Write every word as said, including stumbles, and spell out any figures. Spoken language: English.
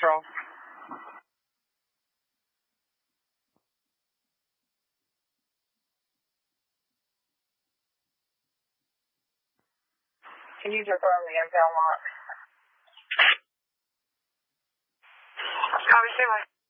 Patrol. Can you confirm the impound lot? Copy, stay by.